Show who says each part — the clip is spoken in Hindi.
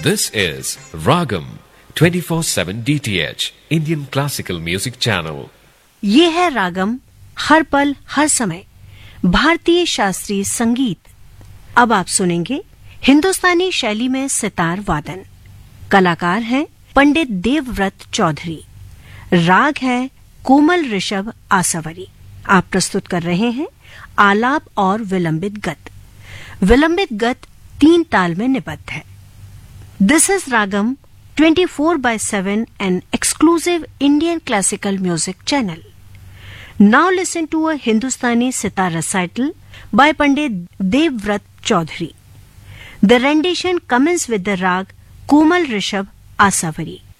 Speaker 1: This is Ragam 24/7 DTH Indian Classical Music Channel.
Speaker 2: ये है रागम, हर पल हर समय भारतीय शास्त्रीय संगीत। अब आप सुनेंगे हिंदुस्तानी शैली में सितार वादन। कलाकार हैं पंडित देवव्रत चौधरी। राग है कोमल ऋषभ आसावरी। आप प्रस्तुत कर रहे हैं आलाप और विलंबित गत। विलंबित गत 3 ताल में निबद्ध है। This is Ragam 24/7, an exclusive Indian classical music channel. Now listen to a Hindustani sitar recital by Pandit Devvrat Chaudhary. The rendition commences with the rag Komal Rishabh Asavari.